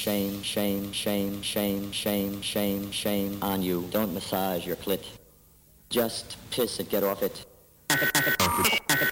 shame on you. Don't massage your clit. Just piss it, get off it.